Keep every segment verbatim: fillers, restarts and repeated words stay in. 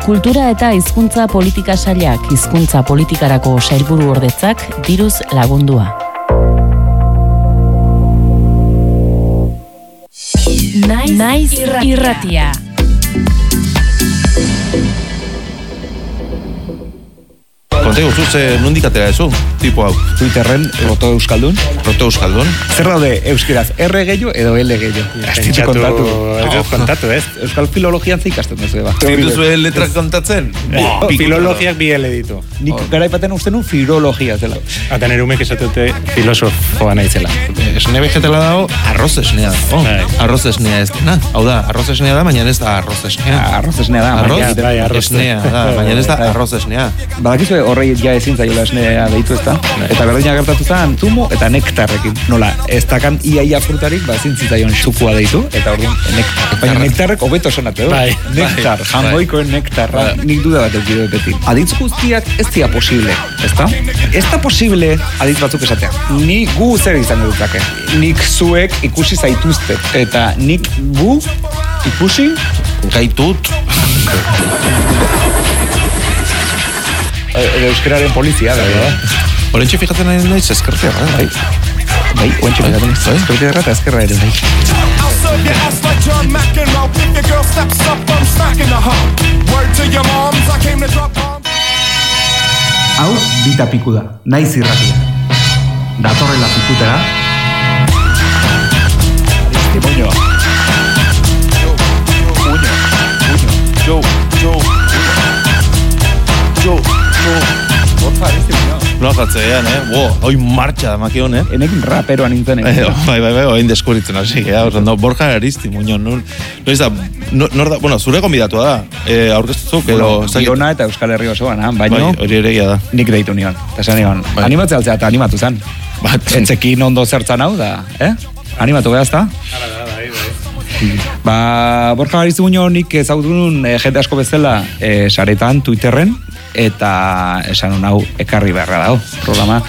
Kultura eta hizkuntza politika sailak hizkuntza politikarako sailburu ordetzak diruz lagundua. Naiz, Naiz irratia. irratia. Konte guztu, ze nondik atera ezu, tipo hau? Twitterren, Proto Euskaldun. Proto Euskaldun. Zer daude euskeraz, R gehiago edo L gehiago? Pentsatu, kontatu. Oh. kontatu, ez? Euskal filologian zer ikasten duzu, eba. Zinduzu letrak kontatzen? Oh, filologiak bi L ditu. Nik oh. garaipaten uste nun filologia zela. Eta nerumek esatute filosofoa naizela. Esne vegetala dago, arroz esnea dago. Arroz esnea ez dena. Hau da, arroz esnea da, baina ez da arroz esnea. Arroz esnea da. Arroz esnea da, baina ez da arroz esnea. Badakizue horrei ja ezin zaiola esnea deitu ezta. Eta berdina gertatu zen zumo eta nektarrekin. Nola, ez dakan iaia frutarik, ba ezin zitzaion sukua deitu, eta orduan nektar. Baina nektarrek hobeto sonatu, bai, nektar, jangoikoen nektarra, nik duda bat eukide beti. Aditz guztiak ez dira posible, ezta? Ez da posible aditz batzuk esatea. Ni gu zer izan edutzake. Nik zuek ikusi zaituzte, eta nik gu ikusi gaitut. Euskararen polizia, da, da. Horentxe fijatzen nahi naiz ezkertea, bai? Bai, horentxe fijatzen nahi ezkertea eta ezkerra ere, bai. Hau, bita piku da, naiz irratia. Datorrela pikutera. Testimonioa. Uño, uño, jo, jo, jo, jo. Borja, este uño. No, jatzean, eh? Bo, hoi martxa da makion, eh? Enekin raperoa nintzen, eh? Bai, bai, bai, oin deskubritzen hasi, eh? No, Borja Aristi, muñon, nun. No, ez da, nor da, bueno, zure konbidatua da, eh, aurkeztuzuk, edo... Giona eta Euskal Herri osoan, baino... Bai, hori eregia da. Nik deitu nion, eta zen nion, animatzea altzea eta animatu zen. Entzekin ondo zertzan hau da, eh? Animatu behazta? Hala da, bai, bai. Ba, Borja Aristi muño nik ezagutunun eh, jende asko bezala eh, saretan, Twitterren, eta esan hau ekarri beharra dago programa.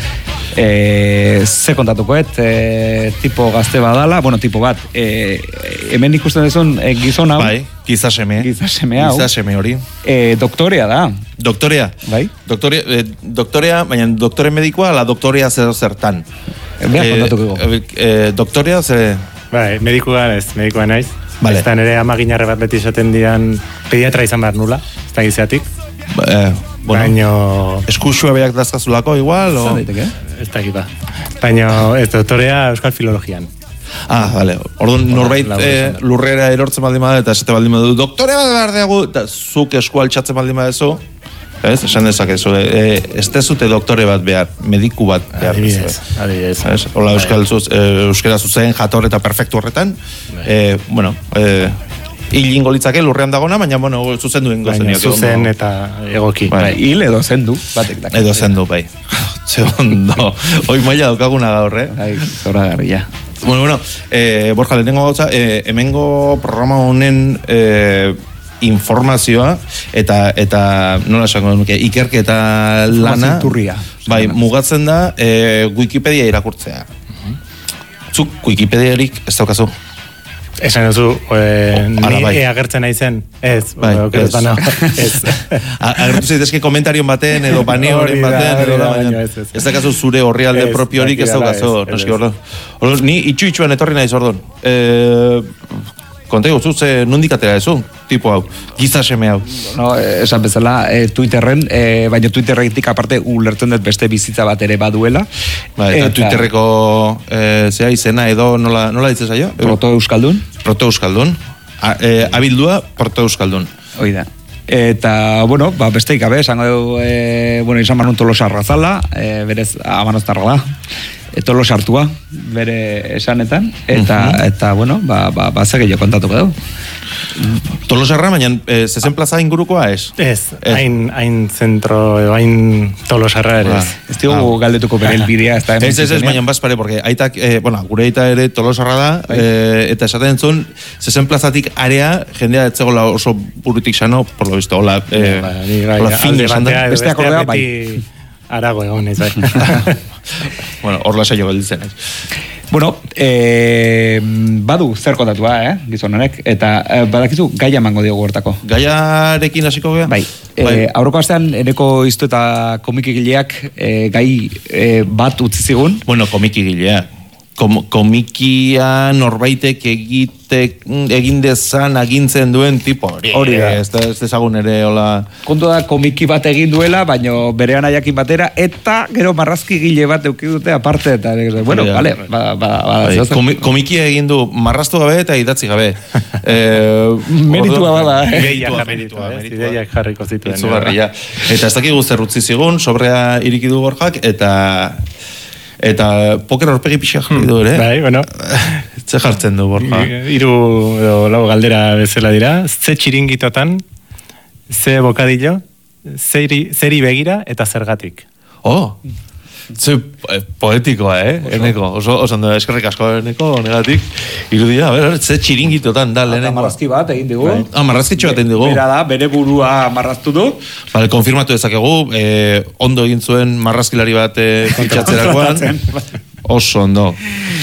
E, ze kontatukoet, e, tipo gazte badala, bueno, tipo bat, e, hemen ikusten duzun e, gizon hau. Bai, gizaseme. Gizaseme hau. Gizaseme hori. E, doktorea da. Doktorea. Bai. Doktorea, eh, doktorea, baina doktore medikoa, la doktorea zer zertan. Beha e, kontatuko. E, e, doktorea, zer... Bai, medikoa ez, medikoa naiz. Vale. Ez da nire amaginarre bat beti esaten dian pediatra izan behar nula, ez da gizeatik. Eh, bueno, baino... Eskusua beak dazkazulako igual, o... Zaiteke? Ez da ekipa. Baino, ez doktorea euskal filologian. Ah, vale. Orduan norbait eh, lurrera erortzen baldin bada eta esate baldin badu doktorea bat behar dugu, eta zuk esku altxatzen baldin badezu, ez? Esan dezakezu, eh, ez dezute doktore bat behar, mediku bat behar. Adibidez, adibidez. Hola, euskal zuz, eh, euskera zuzen, jator eta perfektu horretan, eh, bueno, eh, hil ingo litzake lurrean dagona, baina, bueno, zuzen duen gozen. Baina, zuzen eta egoki. Bai, hil edo zendu, batek da. Edo zendu, bai. Ze ondo. Hoi maila daukaguna gaur, eh? Bai, zora garria. Bueno, bueno, eh, Borja, lehenengo gauza, eh, hemengo programa honen eh, informazioa eta eta nola esango nuke, ikerketa lana, bai, mugatzen da eh, Wikipedia irakurtzea. Zuk Wikipediarik ez daukazu? Esan duzu, eh, Ala, ni bai. agertzen naizen, ez, Bai, ez, ez. Agertu zaitezke komentarion baten, edo paneoren baten, edo da, baina ez, ez. ez dakazu zure horrialde propiorik ez daukazu, noski ordo. Ni itxu-itxuan etorri naiz ordon. Eh, Kontei gutzu, ze nondik atera ezu, tipo hau, gizaseme hau. No, esan bezala, e, Twitterren, e, baina Twitterretik aparte ulertzen dut beste bizitza bat ere baduela. Ba, eta, eta Twitterreko e, zea izena edo nola, nola ditzen zaio? Proto Euskaldun. Proto Euskaldun. A, e, abildua Proto Euskaldun. Hoi da. Eta, bueno, ba, besteik gabe, esango dugu, e, bueno, izan manun Tolosarra zala, e, berez, amanoztarra da. Etolo sartua, bere esanetan, eta, uh-huh. eta bueno, ba, ba, ba gehiago kontatuko dugu. Tolosarra, baina e, zezen plaza ingurukoa ez? Ez, hain, hain zentro, hain Tolosarra ere. Ah, ez dugu ah. galdetuko bere elbidea. Ez, ez, ez, ez, baina bazpare, porque aitak, e, bueno, gure aita ere Tolosarra da, e, eta esaten zuen, zezen plazatik area, jendea etzegola oso burutik xano, por lo visto, hola, e, ba, ni, bai, hola fin de sanda. Besteak ordea, bai. Arago egon, ez bai. Bueno, hor lasa jo gelditzen, ez. Bueno, eh, badu zer kontatua, eh, gizon honek, eta eh, badakizu gaia emango diogu hortako. Gaiarekin hasiko gea? Bai, bai. Eh, aurreko astean eneko iztu eta komikigileak eh, gai eh, bat utzi zigun. Bueno, komikigilea. Kom, komikia norbaitek egitek, egin dezan agintzen duen tipo hori. Hori da. Ez, ez dezagun ere, hola... Kontu da komiki bat egin duela, baino bere anaiakin batera, eta gero marrazki gile bat euki dute aparte, eta bueno, Hori da. vale, ba, ba, ba, Bai, komi, komikia egin du marraztu gabe eta idatzi gabe. eh, Meritua bada, eh? Ideia Meritua, jarri meritua, ditu, meritua. ideiak jarriko zituen. Itzugarria. Eta ez dakigu zer utzi zigun, sobrea iriki du Borjak, eta... Eta poker horpegi pixa jarri du ere. Bai, bueno. Ze jartzen du, Borja? Hiru edo lau galdera bezala dira. Ze txiringitotan, ze bokadillo, zeri, zeri begira eta zergatik. Oh, ze eh, poetikoa, eh? Eneko, oso, oso ondo, eskerrik asko eneko, negatik. Irudia, a ver, ze txiringitotan da Eta lehenengoa. marrazki bat egin digu. Ah, marrazkitxo bat egin dugu. Bera da, bere burua marraztu du. Vale, konfirmatu dezakegu, eh, ondo egin zuen marrazkilari bat eh, fitxatzerakoan. Oso ondo.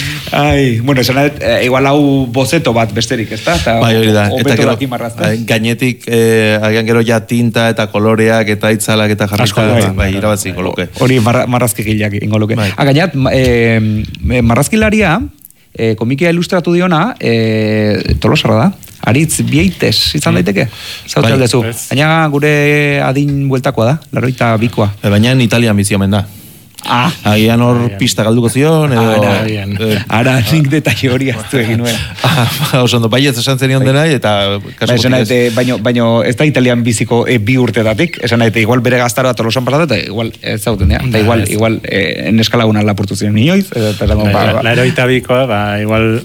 Ai, bueno, esan dut, eh, igual hau bozeto bat besterik, ez da? Eta Bai, hori da. Eta hobeto gero, daki marrazten. eh, gainetik, eh, agian gero ja tinta eta koloreak eta itzalak eta jarriko, Asko, bai, bai. bai, irabatziko luke. Hori marra, marrazki gileak ingo luke. Bai. Ah, gainat, ma- eh, marrazkilaria, eh, komikia ilustratu diona, eh, Tolosarra da. Aritz Bieites izan daiteke. Zautzen Bai, aldezu. ez. Baina gure adin bueltakoa da, laroita bikoa. E, baina Italian bizi omen da. Ah, Agian hor pista galduko zion, edo... Ara, agian. eh, ara nik detalle hori aztu egin nuen. ah, oso ondo, baietz esan zenion dena, eta... Ba, kasu esan botikez. daite, baino, baino ez da italian biziko e, bi urtetatik, esan daite, igual bere gaztaroa Tolosan pasatu, eta igual ez zauten, ja? Da igual, ez. igual eh, neskalagunan lapurtu ziren inoiz, eta esango, ba, ba, Laro eta bikoa, ba, igual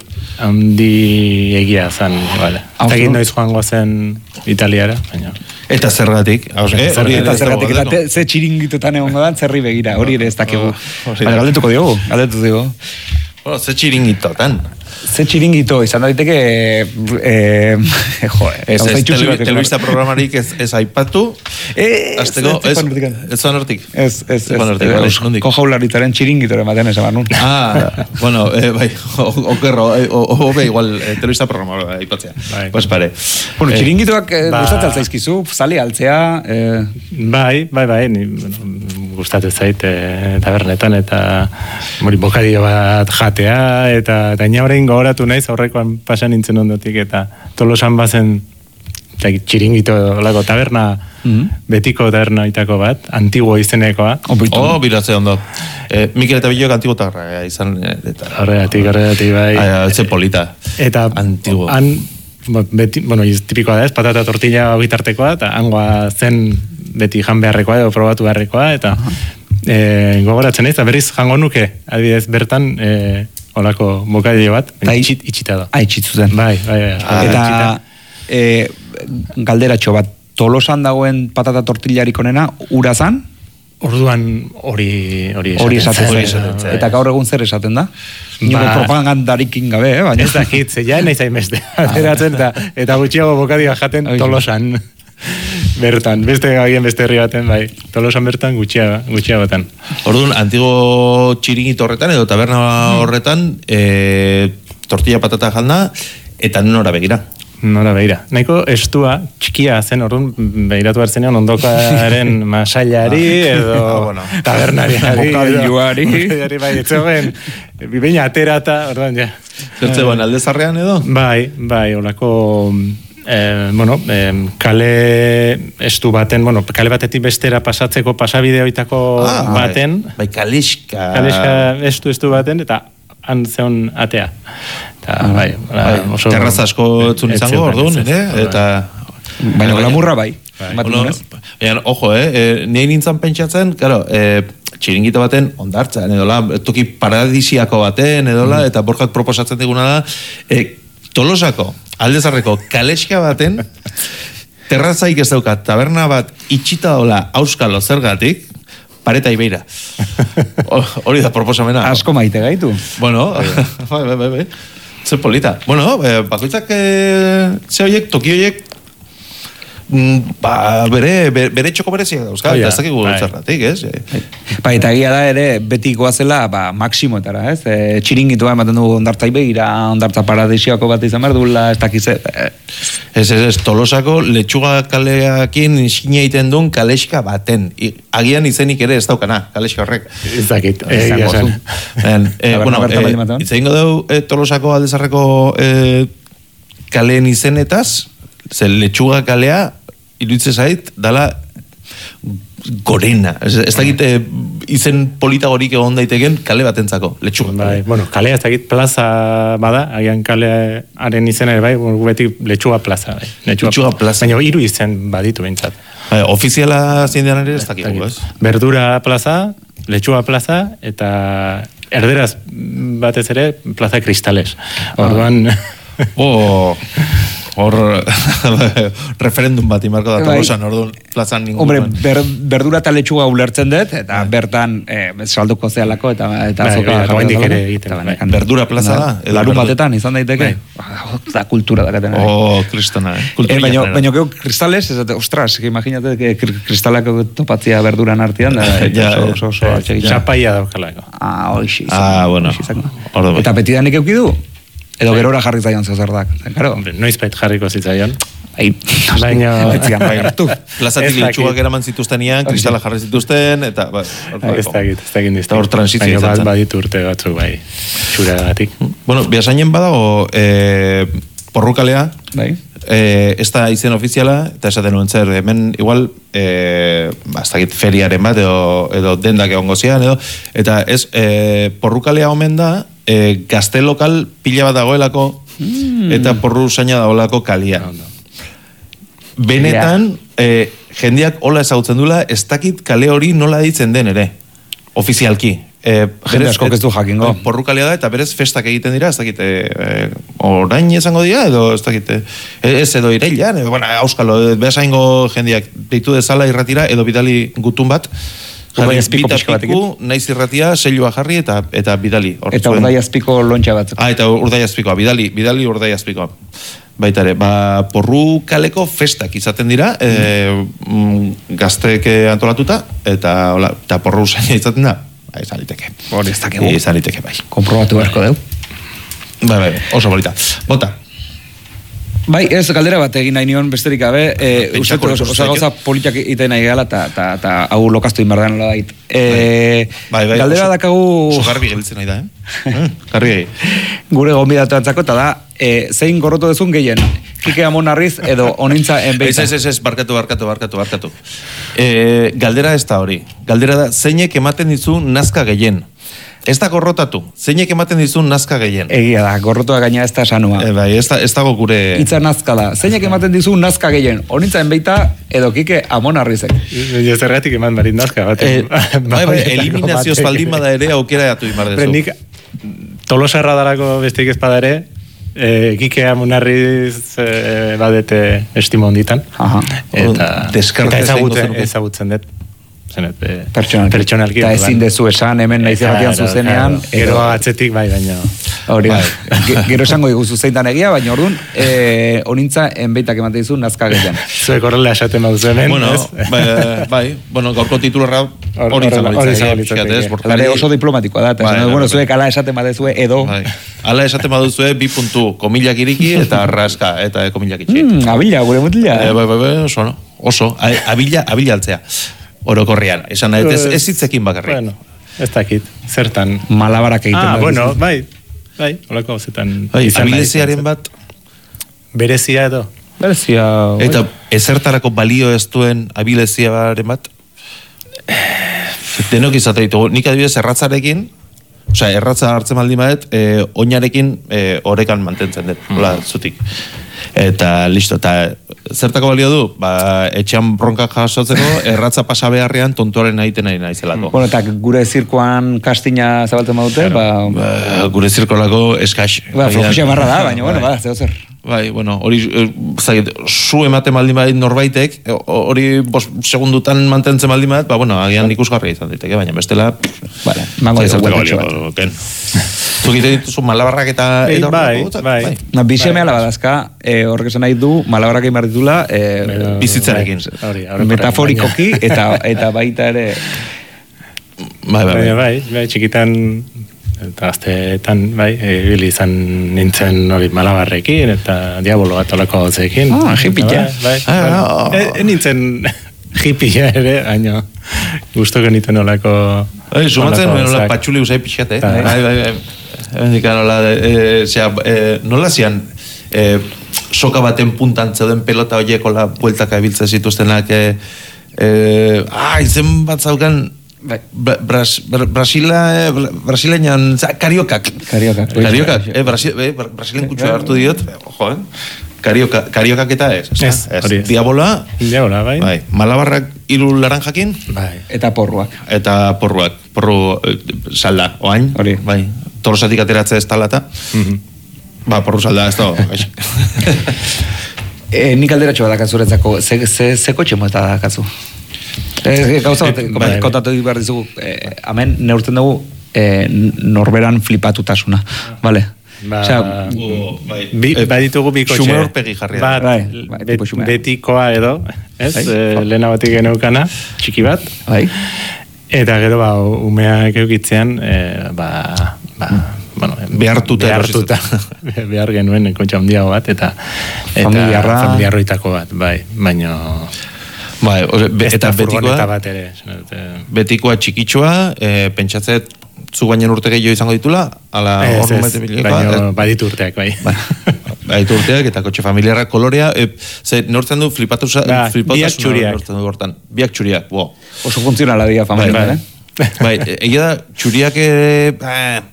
handi egia zen, vale. Hau Eta egin zu? noiz joango zen Italiara, baina... Eta zergatik. Eh, hori eta ere ez dago zergatik, eta galdeko. te- ze txiringitotan egongo da, zerri begira, hori ere ez dakigu. hori da. Baina galdetuko diogu, galdetu diogu. Bueno, ze txiringitotan. Ze txiringito izan daiteke, eh, jo, Ez, gauza ez, itxusi tele, bat, telebista programarik ez, ez aipatu. Eh, Azteko, ez, ez, ez, ez, ez zan hortik. Ez, ez, ez, Joan hortik, vale, nondik? ko jaularitzaren txiringitore ematen esan behar nun. Ah, bueno, eh, bai, o- okerro, eh, o- hobe igual, eh, telebista programa aipatzea. Bai. Pues pare. Bueno, Eh, txiringitoak eh, ba- gustatzen zaizkizu, zale altzea, eh, Bai, bai, bai, ni, bueno, gustatu zait e, tabernetan eta mori bokadio bat jatea eta eta ina orain gogoratu naiz aurrekoan pasa nintzen ondotik eta Tolosan bazen eta txiringito lako taberna Mhm. betiko taberna itako bat, antiguo izenekoa. Oh, bilatze ondo. Eh, Mikel eta Bilok antiguotarra izan, eh, eta... Horregatik, horregatik, bai. Ah, ze polita. Eta Antiguo. han, bo- beti, bueno, iz, tipikoa da ez, patata tortilla bitartekoa, eta hangoa zen beti jan beharrekoa edo probatu beharrekoa, eta e, gogoratzen ez, eta berriz jango nuke, adibidez, bertan, e, olako bokadio bat, Ta i- itxit, itxita da. haitxitzu zen. Bai, bai, bai. Ah, Eta eh, galderatxo bat, Tolosan dagoen patata tortillarik onena, ura zan, Orduan hori hori hori esaten zen. zen. zen. Eta gaur egun zer esaten da? Inoko Ba- propagandarikin gabe, eh? Baina. Ez dakit, ze ja nahi zainbeste. Ateratzen, eta, eta gutxiago bokadioa jaten Hori. Tolosan. Bertan, beste gagien beste herri baten, bai. Tolosan bertan gutxia, gutxiagotan. Orduan, antigo txiringito horretan, edo taberna horretan, eh, tortilla patata janda, eta nora begira. Nora begira. Nahiko estua, txikia zen, orduan, behiratu behar zenean ondokaren masailari, edo Ah, bueno. tabernariari. Bokadilloari. edo- Bokadilloari, bai, etzegoen, bibeina aterata, orduan, ja. Zertzegoen, aldezarrean edo? Bai, bai, olako... Eh, bueno, eh, kale estu baten, bueno, kale batetik bestera pasatzeko pasabideoitako Ah, baten, Bai, kaliska. kaleska estu estu baten, eta han zeon atea. Eta, bai, Bai, oso... terraza asko etzun Ez izango, zeukan, orduan, ez, ez, ere? bai. Eta... Baina glamurra bai. Bai. Ematen Bueno, dunez. baina, ojo, eh, eh, nire nintzen pentsatzen, claro, eh, txiringito baten ondartzan, edola, toki paradisiako baten, edola, eta Borjak proposatzen diguna da, eh, Tolosako, aldezarreko, kaleska baten, terrazaik ez daukat, taberna bat itxita dola auskalo zergatik, pareta ibeira. O- Hori da proposamena. Asko maite gaitu. Bueno, bai, bai, bai, bai. Ze polita. Bueno, eh, bakoitzak, eh, ze horiek, toki horiek, ba, bere, bere txoko bereziak dauzka, oh, ja. Ez dakigu zerratik, ez? Ba, eta egia da ere, beti goazela, ba, maksimoetara, ez? E, txiringitua ematen dugu ondartzai begira, ondartza paradisiako bat izan behar duela, ez dakiz, e, ez, ez, ez, Tolosako letxuga kaleakin iskina egiten duen kaleska baten. I, agian izenik ere ez daukana, kaleska horrek. Ez dakit, egia zen. Bueno, itzaingo dugu Tolosako aldezarreko e, kaleen izenetaz, ze letxuga kalea, iruditzen zait, dala gorena. Ez, ez dakit e, izen politagorik egon daiteken kale batentzako, letxuga. Bai, bueno, kalea ez dakit plaza bada, agian kalearen izena ere bai, beti letxuga plaza. Bai. Letxuga, letxuga plaza. Baina hiru izen baditu bintzat. Bai, ofiziala zindean ere ez dakigu, ez? Verdura plaza, letxuga plaza, eta erderaz batez ere plaza kristales. Orduan... Oh... Hor, referendum bat imarko da Tolosan, orduan plazan ningun. Hombre, ber, berdura eta letxuga ulertzen dut, eta bertan eh, salduko zealako, eta eta azoka jarri ere egiten. Berdura plaza da? Larun batetan, izan daiteke? Da kultura dakaten. Oh, kristona, eh? eh baina, baina gero kristales, ez da, ostras, que imaginate que kristalako topatzia berduran artean, da, ja, oso, oso, oso, txapaia daukalako. Ah, oixi. Ah, bueno. Eta betidanik eukidu? Edo gerora jarri zaion zezerdak. Claro. Noiz bait jarriko zitzaion. Ai, baina... Plazatik litxugak eraman zituztenian, kristala jarri zituzten, eta... Ez dakit, ez dakit nizte. Eta hor transizio izan. Baina bat baditu urte batzuk, bai, txuragatik. Bueno, biasainen badago, eh, porrukalea, bai. Eh, ez da izen ofiziala, eta esaten nuen zer, hemen igual, eh, ez dakit feriaren bat, edo, edo dendak egongo zian, edo, eta ez, eh, porrukalea omen da, E, gazte lokal pila bat dagoelako mm. eta porru zaina dagoelako kalia. No, no. Benetan, yeah. e, jendeak hola ezagutzen dula, ez dakit kale hori nola ditzen den ere, ofizialki. E, Jende asko ez du jakingo. Porru kalia da, eta berez festak egiten dira, ez dakit, e, e, orain izango dira, edo ez dakit, e, ez edo irailan, edo, bueno, auskalo, behasaingo jendeak deitu dezala irratira, edo bidali gutun bat, jarri bitapiku, naiz irratia, selloa jarri eta eta bidali. Eta urdai azpiko lontxa batzuk. Ah, eta urdai azpikoa, bidali, bidali urdai azpikoa. Baita ere, ba, porru kaleko festak izaten dira, mm. e, gazteek antolatuta, eta, hola, eta porru zaina izaten da, ba, izan liteke. Hori ez dakegu. Izan liteke, bai. Konprobatu beharko deu. Bai, bai, oso bolita. Bota. Bai, ez galdera bat egin nahi nion besterik gabe, e, uste oso gauza politiak iten nahi gala, eta hau lokaztu inbardean nola dait. E, bai, bai, galdera dakagu... Oso garbi gelitzen nahi da, eh? Garbi gai. Gure gombidatu atzako, eta da, e, zein gorrotu dezun gehien? Kike Amonarriz edo onintza enbeita? Ez, ez, ez, barkatu, barkatu, barkatu, barkatu. E, galdera ez da hori. Galdera da, zeinek ematen dizu nazka gehien? Ez da gorrotatu, zeinek ematen dizun nazka gehien. Egia da, gorrotua gaina ez da sanua. E, bai, ez, da, ez dago gure... Itza nazka da, zeinek ematen dizun nazka gehien. Honitza enbeita edo Kike Amonarrizek. Jo zergatik eman barit nazka bat. E, bai, bai, eliminazioz baldin bada ere aukera jatu imardezu. Nik Tolosarra darako besteik ezpada ere, e, Kike Amonarriz e, badete estimo honditan. Eta, eta ezagutzen, ezagutzen dut. Pertsonalki. Eta ezin dezu esan, hemen nahi zerratian zuzenean. Gero atzetik bai, baina... Hori, gero esango digu zuzeitan egia, baina orduan, honintza enbeitak ematen dizu nazka gehien. Zuek horrela esaten bauzu hemen, bueno, bai, bueno, gaurko titularra hori izan. Lare oso diplomatikoa da, eta bueno, zuek ala esaten badezue edo... Ala esaten baduzue, bi puntu, komilak iriki eta raska, eta komilak itxi. Abila, gure mutila. Bai, bai, bai, oso, no? Oso, abila, abila altzea. Orokorrian, esan nahi, ez, ez hitzekin bakarrik. Bueno, ez dakit, zertan. Malabarak egiten. Ah, bueno, bai, bai, holako zetan. Bai, abileziaren bat. Berezia edo. Berezia. Eta ezertarako balio ez duen abileziaren bat. Denok izate ditugu, nik adibidez erratzarekin, osea, erratza hartzen baldin badet, eh, oinarekin eh, orekan mantentzen dut, hola, zutik. Eta listo, eta zertako balio du? Ba, etxean bronkak jasotzeko, erratza pasa beharrean tontuaren egiten nahi naizelako. Bueno, eta gure zirkoan kastina zabaltzen badute, ba... ba gure zirkolako eskax. Ba, flojusia barra da, baina, bueno, ba, zeo zer. Bai, bueno, hori, zait, su ematen baldin badit norbaitek, hori bos segundutan mantentzen baldin badit, ba, bueno, agian ikusgarria izan diteke, baina bestela... Vale, mango dizu guelpetxo bat. Zuk ite dituzu malabarrak eta... Bai, bai, bai. Na, biseme alabadazka, eh, horrek esan nahi du, malabarak egin behar ditula, eh, bizitzarekin. Metaforikoki, eta, eta baita ere... Bai, bai, bai, bai, bai, txikitan, eta gazteetan, bai, ibili izan nintzen hori malabarrekin, eta diabolo bat olako gauzekin. Ah, hippia. Bai, bai, e, nintzen hippia ere, baina guztoko nintzen olako... Bai, sumatzen, nola patxuli usai pixate, eh? Bai, bai, bai. Endika nola, nola zian, soka baten puntan zeuden pelota horieko la bueltaka ebiltza zituztenak, ah, izen bat zaukan, Brasila, brasileñan, kariokak. Kariokak. Kariokak, brasilen kutsua hartu diot, ojo, eh? Kariokak eta ez, ez, diabola, diabola, bai. bai. Malabarrak hiru laranjakin, bai. Eta porruak. Eta porruak, porru salda, oain, hori, bai. Tolosatik ateratzea ez talata, mm-hmm. ba, porru salda, ez da, e, nik alderatxo bat dakazuretzako, ze, ze, ze kotxe mota dakazu? E, gauza bat, e, kontatu behar dizugu, e, hemen neurtzen dugu e, norberan flipatutasuna, vale? Ba, o sea, oh, bai. Bi, bai ditugu bi kotxe. Xume horpegi jarria. Bat, bai, bai, bet, betikoa edo, ez? Bai. E, lehena batik geneukana, txiki bat. Bai. Eta gero, ba, umeak eukitzean, e, ba, ba, bueno, behartuta. Behartuta. Behar genuen kotxe handiago bat, eta, eta familiarra. Familiarroitako bat, bai, baino... Bai, ose, be, eta betikoa, bat ere, betikoa txikitsua, e, pentsatzet zu baina urte gehiago izango ditula, ala hor numete bilekoa. Baina baditu urteak, bai. Ba, baditu urteak, eta kotxe familiarra kolorea, e, ze nortzen du flipatu ba, biak txuriak. Nortzen du gortan. Biak txuriak, bo. Oso funtzionala dia familia, bai, eh? Bai, egia da, txuriak eh,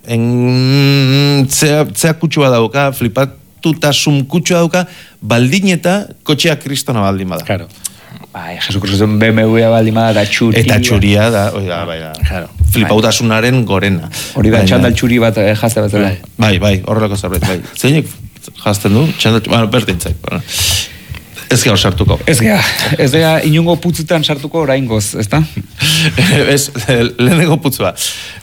en, zea, zea kutsua dauka, flipatutasun kutsua dauka, baldin eta kotxeak kristona baldin bada. Claro. Bai, Jesucristo B M W baldin bada, da txuria. Eta txuria da, oi da, bai da. Claro. Flipautasunaren gorena. Hori da, txandal txuri bat eh, jazte bat zela. Bai, bai, horrelako zerbait, bai. Zeinek jazten du? Txandal txuri, bueno, berdintzak. Bueno. Ez gara sartuko. Ez gara, ez gara inungo putzutan sartuko orain goz, ezta? Ez, lehenengo putzua.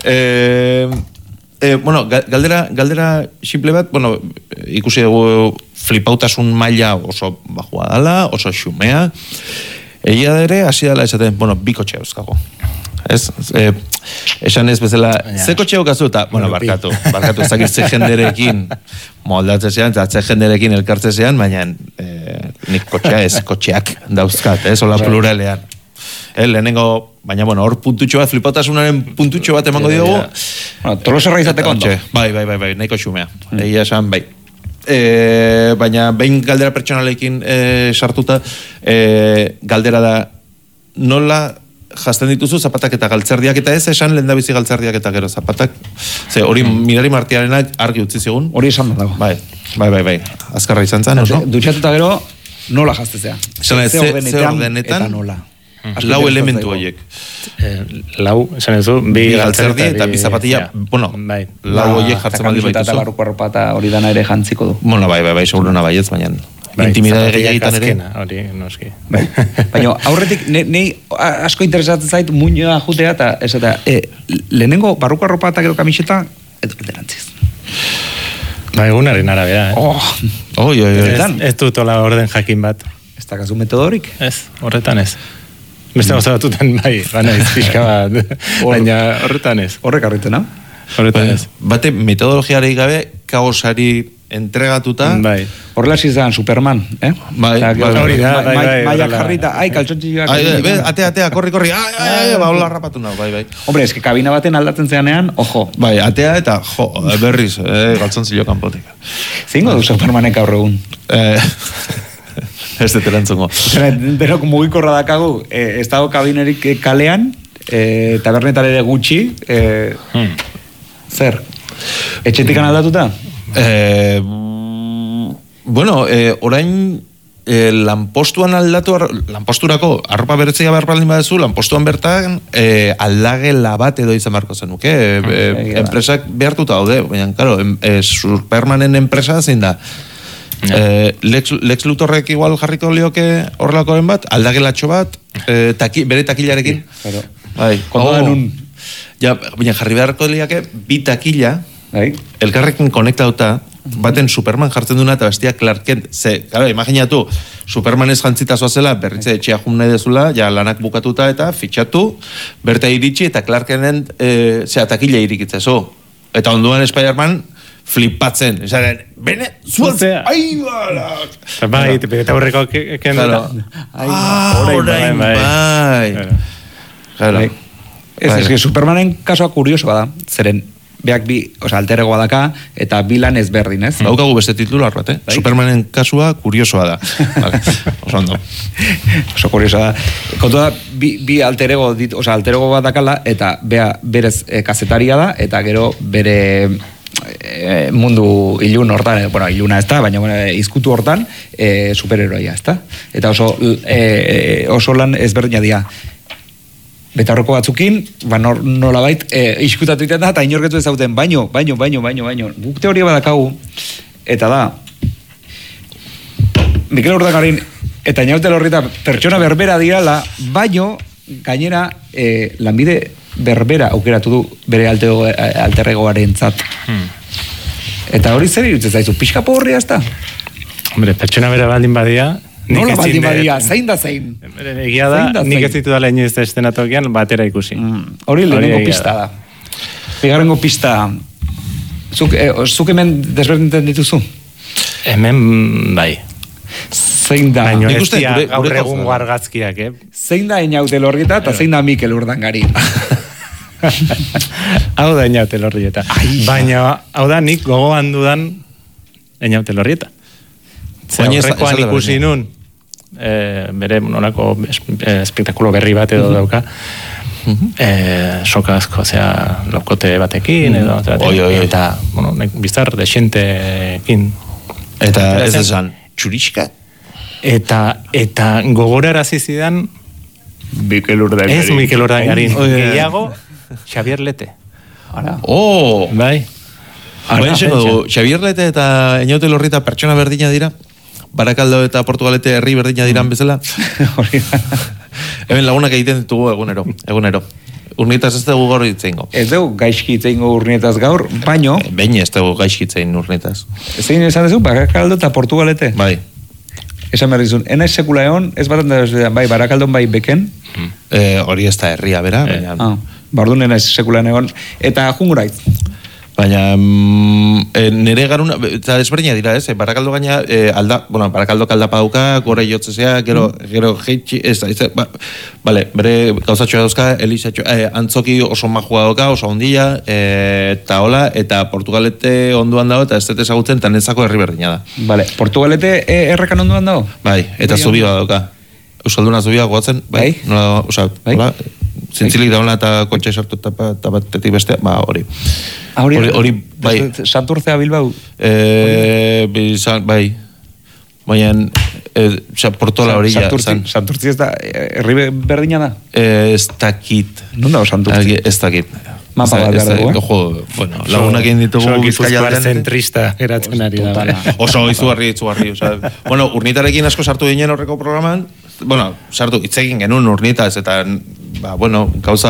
Eh, eh, bueno, galdera, galdera simple bat, bueno, ikusi dugu flipautasun maila oso bajua dala, oso xumea. Egia ere, hasi dela esaten, bueno, bi kotxe euskago. Ez? E, esan ez bezala, ja. Ze kotxe eukazu eta, bueno, barkatu, barkatu, ez dakit ze jenderekin moldatzezean, eta ze jenderekin elkartzezean, baina e, nik kotxea ez, kotxeak dauzkat, ez, hola pluralean. E, lehenengo, baina, bueno, hor puntutxo bat, flipautasunaren puntutxo bat emango diogu. Bueno, toloserra izateko ondo. Bai, bai, bai, bai, nahiko xumea. Mm. Egia esan, bai. E, baina behin galdera pertsonalekin e, sartuta e, galdera da nola jazten dituzu zapatak eta galtzerdiak eta ez esan lehendabizi galtzerdiak eta gero zapatak ze hori Mirari Martiarenak argi utzi zigun hori esan dago bai, bai, bai, bai. Azkarra izan zen, oso? Dutxatuta gero nola jaztezea ze, ze ordenetan eta nola lau elementu horiek eh, lau, esan ezu bi galtzerdi eta bi zapatilla ja. Bueno, bai. lau horiek jartzen baldin baituzu eta barruko arropa eta hori dana ere jantziko du bueno, bai, bai, bai, seguruna bai ez baina bai, intimidade gehiagitan ere hori, noski bai. Baina aurretik nei asko interesatzen zait muñoa jutea eta ez eta e, lehenengo barruko arropa eta gero kamiseta edo alderantziz ba, egunaren arabea eh? oh, oi, oi, oi. Ez, ez dut ola orden jakin bat ez dakazu metodorik ez, horretan ez beste gauza batutan bai, baina ez pixka bat baina horretan ez horrek arritzen, no? Horretan ez bate metodologiari gabe kaosari entregatuta bai. Horrela zizan Superman, eh? Bai, bai, hori da, bai, bai maiak jarrita, ai, kaltsontxilloak ate, ate, korri, korri ai, ai, ai, ba, hola rapatu nau, bai, bai hombre, eske kabina baten aldatzen zeanean, ojo bai, atea eta, jo, berriz eh, galtzontzillo kanpotik zingo du Supermanek aurre egun eh ez dut erantzungo. Denok mugikorra dakagu, eh, ez dago kabinerik kalean, eh, tabernetan ere gutxi, eh, hmm. zer? Etxetikan aldatuta? Eh, bueno, eh, orain eh, lanpostuan aldatu, lanposturako arropa beretzea behar baldin badezu, lanpostuan bertan eh, aldagela bat edo izan beharko zenuke. Eh, eh, enpresak behartuta daude, baina, karo, eh, Supermanen enpresa zein da. Eh, Lex, Lex Luthorrek igual jarriko lioke horrelakoen bat, aldagelatxo bat, eh, taki, bere takilarekin. Claro. Bai, oh, un... ja, baina jarri beharko liake bi takila, bai. elkarrekin konektauta, baten Superman jartzen duna eta bestia Clark Kent. Ze, claro, imaginatu, Superman ez jantzita zoazela, berritze etxea jun nahi dezula, ja lanak bukatuta eta fitxatu, berta iritsi eta Clark Kenten e, ze atakila irikitzezu. Eta onduan Spider-Man flipatzen. Esaten, bene, zuatzea, ai balak! Bai, eta horreko eken dut. Ah, orain bai. Claro. Ez, ez que Supermanen kasua kuriosoa da, zeren beak bi, oza, alteregoa daka, eta bilan ez berdin, ez? Haukagu beste titular bat, eh? Supermanen kasua kuriosoa da. Vale, oso ondo. Oso kuriosoa da. Kontu da, bi, bi alterego, dit, oza, alterego bat dakala, eta bea berez e, kazetaria da, eta gero bere e, mundu ilun hortan, e, bueno, iluna ez da, baina bueno, izkutu hortan, e, superheroia, ez da? Eta oso, e, oso lan ezberdina dira. Betarroko batzukin, ba, nor, nola bait, e, iskutatu iten da, eta inorketu ezauten, baino, baino, baino, baino, baino. Guk teoria badakagu, eta da, Mikel Urdangarin, eta Inaute Lorrieta pertsona berbera dirala, baino, gainera, e, lanbide berbera aukeratu du bere altego, alterregoaren zat. Hmm. Eta hori zer irutzen zaizu, pixka porria ez da? Hombre, pertsona bera baldin badia, nola baldin badia, zein da zein? Egia da, nik ez ditu dala inoiz estenatokian batera ikusi. Mm, hori lehenengo pista da. Bigarrengo pista, zuk, eh, zuk hemen desberdinten dituzu? Hemen, bai. Zein da? Baina ez dia gaur egun argazkiak, eh? Zein da Inaute Lorrieta eta zein da Mikel Urdangari? Hau da Inaute Lorrieta. Baina, hau da nik gogoan dudan Inaute Lorrieta. Zer horrekoan ikusi nun, e, bere nolako espektakulo berri bat edo dauka, e, soka asko, zera, laukote batekin, edo, oi, oi, eta, bueno, bizar, desientekin. Eta ez esan, txuriska? Eta, eta gogorarazi zidan, Mikel Urdangarin. Ez Mikel Urdangarin, gehiago, Xavier Lete. Ara. Oh! Bai. Baina dugu, Xavier Lete eta Inaute Lorrieta pertsona berdina dira? Barakaldo eta Portugalete herri berdina diran bezala? Hemen lagunak egiten ditugu egunero, egunero. Urnietaz ez dugu gaur itzeingo. Ez dugu gaizki itzeingo urnietaz gaur, baino... Behin ez dugu gaizki itzein urnietaz. Zein esan dezu, Barakaldo eta Portugalete? Bai. Esan behar dizun, enaiz sekula egon, ez bat da, bai, Barakaldon bai beken? Eh, hori ez da herria, bera? Eh. Baina... Ah, bardun enaiz sekula egon. Eta junguraiz? Baina mm, e, nire garuna, eta desberdina dira, ez? Barakaldo gaina, e, alda, bueno, Barakaldo kaldapa dauka, gore jotzezea, gero, mm. gero jeitxi, ez da, ez da, ba, bale, bere gauzatxoa dauzka, Elisatxo, e, antzoki oso majua dauka, oso ondila, e, eta hola, eta Portugalete onduan dago, eta ez dut ezagutzen, eta netzako herri berdina da. Bale, Portugalete e, errekan onduan dago? Bai, eta zubi bat dauka. Euskalduna zubia goatzen, bai? bai? Nola, oza, bai? Hola, zintzilik dauna eta kontxa esartu eta batetik bestea, ba, hori. Hori, hori, bai. Santurtzea Bilbao? E, bai. Baina, e, Portola hori ja. Santurtzi ez da, herri berdina da? E, ez dakit. Non dago Santurtzi? Ez dakit. Mapa bat behar dugu, eh? Bueno, lagunak egin ditugu Bizkaia zentrista geratzen ari da. Oso izugarri, izugarri. Bueno, Urnietarekin asko sartu ginen horreko programan, bueno, sartu, itzegin genuen Urnietaz, eta, ba, bueno, gauza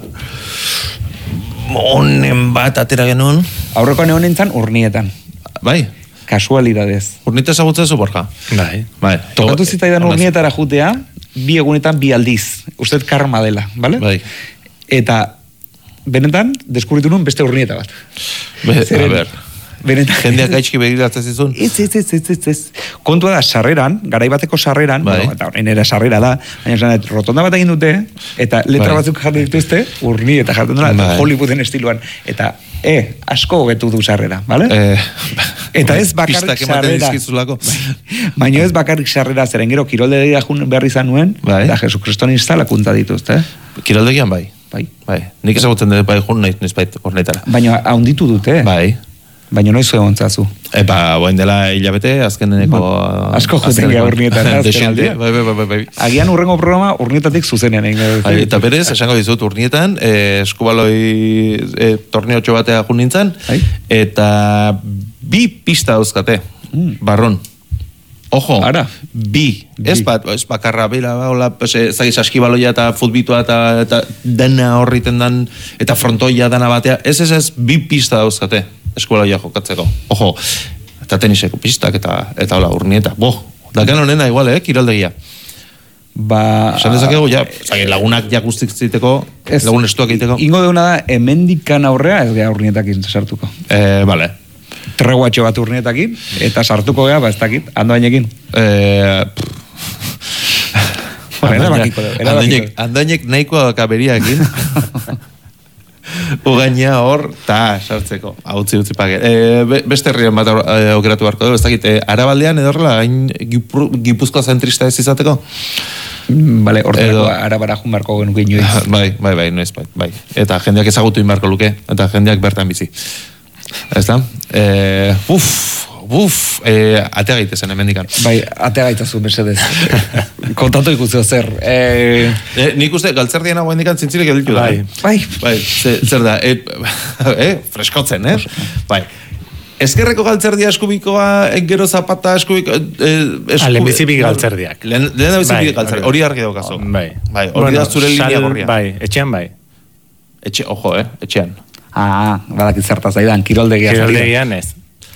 honen bat atera genuen. Aurrekoan egon nintzen Urnietan. Bai. Kasualidadez. Urnieta ezagutzen zu, Borja? Bai. Bai. Tokatu zitaidan Urnietara jutea, bi egunetan bi aldiz. Usted karma dela, bale? Bai. Eta benetan, deskubritu nun beste Urnieta bat. Be, a ber. Benetan. Jendeak gaitxki begiratzen zizun? Ez, ez, ez, ez, ez, ez. Kontua da, sarreran, garaibateko sarreran, bai. Bueno, eta horrein era sarrera da, baina esan, rotonda bat egin dute, eta letra bai. Batzuk jarri dituzte, Urnieta jartzen dela, bai. Hollywooden estiloan. Eta, e, asko hobetu du sarrera, bale? Eh, eta ez bakarrik sarrera. Baina ez bakarrik sarrera, zeren gero, kiroldegia jun behar izan nuen, bai. Eta Jesu Kriston instalakuntza dituzte. Kiroldegian bai? Bai. Bai. Nik ezagutzen dut bai jun nahiz nizbait hornetara. Baina haunditu dute. Bai. Baina noiz egon zazu. Epa, boen dela hilabete, azkeneneko... Ba, asko joten geha Urnietan. Desente, bai, bai, bai, bai. Agian urrengo programa Urnietatik zuzenean egin. Bai, eta berez, esango dizut Urnietan, eh, eskubaloi eh, torneotxo batea jun nintzen, bai? Eta bi pista dauzkate, mm. barron. Ojo, ara. Bi. bi. Ez bat, ez bakarra, bela, hola, zagiz askibaloia eta futbitua eta, eta dena horriten dan, eta frontoia dana batea. Ez, ez, ez, bi pista dauzkate eskualoia jokatzeko. Ojo, eta teniseko pistak, eta eta hola, urnieta. Bo, dakan honena igual, eh, kiroldegia. Ba... Esan dezakegu, ja, zake, lagunak ja guztik ziteko, lagun estuak egiteko. Ingo deuna da, hemendikan aurrea, ez gea urnietakin sartuko. Eh, vale. Treguatxo bat urnietakin, eta sartuko gea, ba, ez dakit, andoainekin. Eh... Andainek, andainek nahikoa kaberiakin. Ugaina hor, ta, sartzeko. Hau utzi utzi pake. E, beste herrian bat aukeratu beharko dugu, ez dakit, e, Arabaldean edorrela, hain Gipuzkoa zentrista ez izateko? Bale, ordenako arabara jun beharko genuke inoiz. Bai, bai, bai, noiz, bai, bai. Eta jendeak ezagutu inbarko luke, eta jendeak bertan bizi. Ez da? E, uf, uf, e, atea gaitezen hemendikan. Bai, atea gaitazu, mesedez. Kontatu ikusi zer. E... E, nik uste, galtzerdian hau hendikan zintzilik editu da. Bai, bai. Bai, ze, zer da, e, eh, freskotzen, eh? Bai. Ezkerreko galtzerdia eskubikoa, gero zapata eskubiko... Eh, esku... Lehenbizibik galtzerdiak. Lehen da bizibik galtzerdia, hori argi daukazu. Bai. Bai, hori bueno, da zure linea gorria. Bai, etxean bai. Etxe, ojo, eh, etxean. Ah, badakit zertaz aidan, kiroldegia. Kiroldegian ez.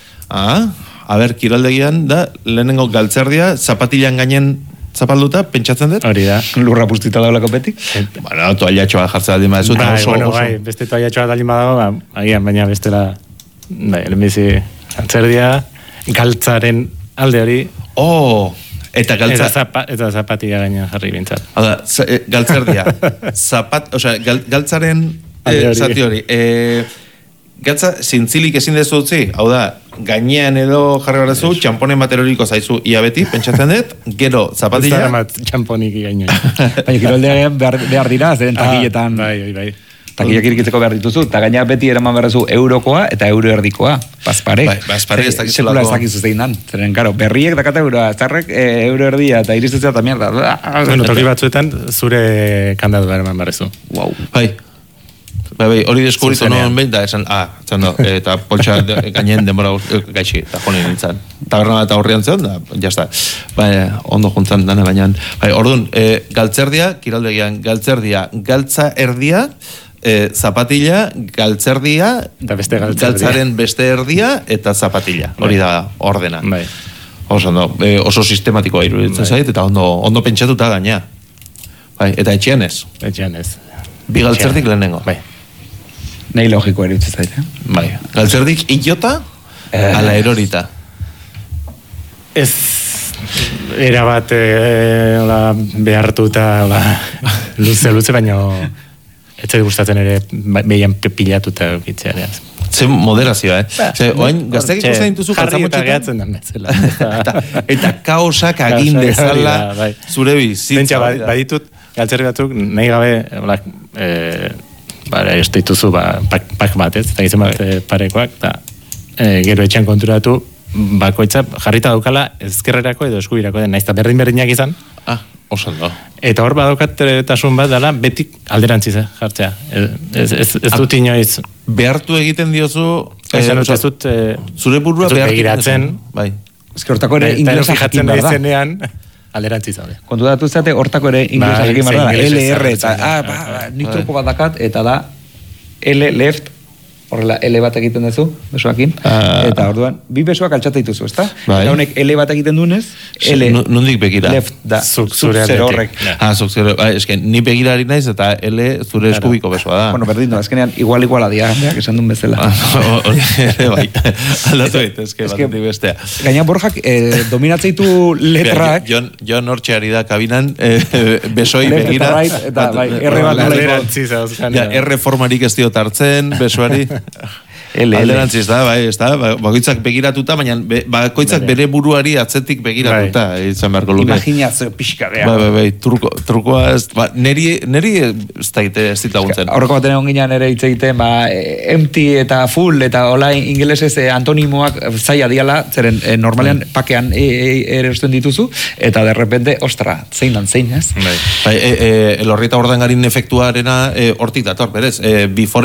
Ah, a ber, kiroldegian da, lehenengo galtzerdia, zapatilan gainen zapalduta, pentsatzen dut? Hori da, lurra pustita daulako betik. Bueno, toallatxoa jartzen aldin badazu. Bai, oso, bueno, oso. Bai, beste toallatxoa aldin badago, ba, agian, baina bestela, bai, lehenbizi, galtzerdia, galtzaren alde hori. Oh, eta galtza... Eta, zapa, eta zapatia gaina jarri bintzat. Hau da, galtzerdia, zapat, osea, gal, galtzaren eh, zati hori. Eh, Gatza, zintzilik ezin dezu utzi, hau da, gainean edo jarri barazu, txamponen bateroriko zaizu ia beti, pentsatzen dut, gero zapatilla... Ez da txamponik gaino. Baina, kiroldean behar, behar dira, zeren takilletan... Ah, bai, bai. Takillak irikitzeko behar dituzu, eta gaina beti eraman beharazu eurokoa eta euro erdikoa, bazpare. Bai, bazpare ez dakizulako. Sekula ez dakizu zein dan, zeren, karo, berriek dakata euroa, zarrek e, euro erdia, eta iristetzea eta mierda. Bueno, toki batzuetan, zure kandadu eraman beharazu. Wow. Bai. Bai, bai, hori deskubritu noen behin, da esan, ah, zan da, eta poltsa gainen denbora gaitxi, eta joni nintzen. Taberna eta horrian zeon, da, jazta. Bai, ondo juntzan dana, baina. Bai, orduan, e, galtzerdia, kiraldegian, galtzerdia, galtza erdia, e, zapatilla, galtzerdia, beste galtzaren beste erdia, eta zapatilla. Hori da, ordena. Bai. Oso, ondo, e, oso sistematikoa iruditzen bai. Zait, eta ondo, ondo pentsatuta gaina. Bai, eta etxean ez. Etxean ez. Bi galtzerdik lehenengo. Bai. Nei logiko erutzen zait, eh? Bai. Galtzerdik idiota, eh. ala erorita. Ez erabat eh, behartu eta luze, luze, baina ez zait gustatzen ere behian pilatu eta gitzea. Ze moderazioa, eh? Ba, Ze, oain, gazteak ikusten dituzu jarri eta gehatzen den bezala. eta, eta kaosak agin dezala bai. Zure bizitza. Baditut, galtzerri batzuk, nahi gabe, olak, eh, bara, ez dituzu, ba, pak, pak bat, ez? Eta gizem bat e, parekoak, eta e, gero etxean konturatu, bakoitza jarrita daukala ezkerrerako edo eskubirako den, naizta berdin-berdinak izan. Ah, oso ondo. Eta hor badaukateretasun bat dela, betik alderantziz, jartzea. Ez, ez, ez, ez dut inoiz... Behartu egiten diozu... Ez eh, dut, ez dut... Eh, zure burua behartu... Begiratzen. Bai. Ez que hortako ere inglesa jakin behar da. Alderantziz zaude. Kontu datu zate, hortako ere inglesa jakin behar da. L R, eta, ah, ba, nik truko bat dakat, eta da, L left, horrela, L bat egiten duzu, besoakin, uh, eta orduan, bi besoak altxate dituzu, ezta? Bai. Eta honek L bat egiten duenez, L nondik begira? Left da, zuk zure horrek. Ah, zuk zure, bai, eske, ni begirari naiz, eta L zure eskubiko besoa da. Bueno, berdin, azkenean, igual igual adia, beak esan duen bezala. Hori ere, bai, aldatu daitezke, bat di bestea. Gaina Borjak, eh, dominatzeitu letrak... Jon, Jon hortxe ari da kabinan, eh, besoi left begira. Left eta right, eta bai, R bat alderantziz, ja, R formarik ez diot hartzen, besoari. Alderantziz da, bai, ez da, bakoitzak begiratuta, baina bakoitzak bere buruari atzetik begiratuta, izan beharko luke. Imaginazio pixka beha. Bai, bai, bai, truko, trukoa ez, ba, neri, neri ez daite ez dit laguntzen. Aurreko baten egon ginean ere hitz egiten, ba, empty eta full, eta hola ingelesez eh, antonimoak zaila diala, zeren eh, normalean mm. pakean e, e, ere esten dituzu, eta de repente, ostra, zein dan zein, ez? Bai, bai, e, e, elorrieta ordengarin efektuarena hortik dator, berez, e, before